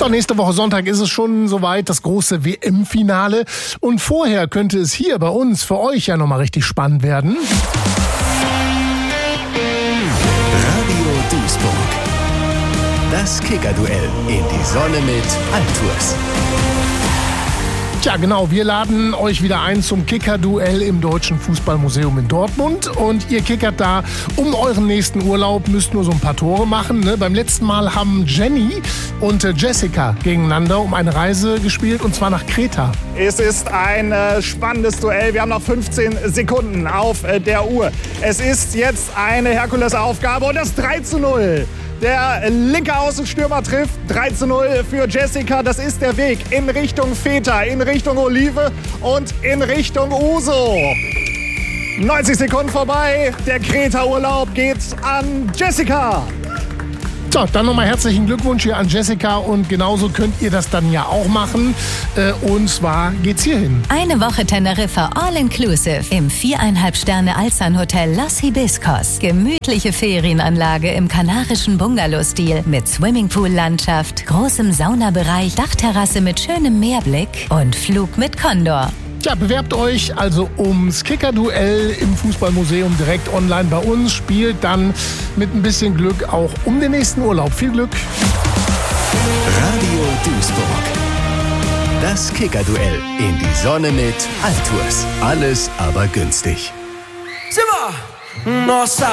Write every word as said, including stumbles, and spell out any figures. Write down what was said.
So, nächste Woche Sonntag ist es schon soweit, das große W M-Finale. Und vorher könnte es hier bei uns für euch ja nochmal richtig spannend werden. Radio Duisburg. Das Kicker-Duell in die Sonne mit Altours. Ja, genau. Wir laden euch wieder ein zum Kicker-Duell im Deutschen Fußballmuseum in Dortmund. Und ihr kickert da um euren nächsten Urlaub, müsst nur so ein paar Tore machen. Ne? Beim letzten Mal haben Jenny und Jessica gegeneinander um eine Reise gespielt, und zwar nach Kreta. Es ist ein äh, spannendes Duell. Wir haben noch fünfzehn Sekunden auf äh, der Uhr. Es ist jetzt eine Herkulesaufgabe und das drei zu null. Der linke Außenstürmer trifft. drei zu null für Jessica. Das ist der Weg in Richtung Feta, in Richtung Olive und in Richtung Uso. neunzig Sekunden vorbei. Der Kreta-Urlaub geht an Jessica. So, dann nochmal herzlichen Glückwunsch hier an Jessica, und genauso könnt ihr das dann ja auch machen. Äh, und zwar geht's hierhin. Eine Woche Teneriffa All-Inclusive im viereinhalb Sterne Alzan-Hotel Los Hibiscos. Gemütliche Ferienanlage im kanarischen Bungalow-Stil mit Swimmingpool-Landschaft, großem Saunabereich, Dachterrasse mit schönem Meerblick und Flug mit Condor. Ja, bewerbt euch also ums Kicker-Duell im Fußballmuseum direkt online bei uns. Spielt dann mit ein bisschen Glück auch um den nächsten Urlaub. Viel Glück! Radio Duisburg. Das Kicker-Duell in die Sonne mit Altours. Alles aber günstig. Simba! Nossa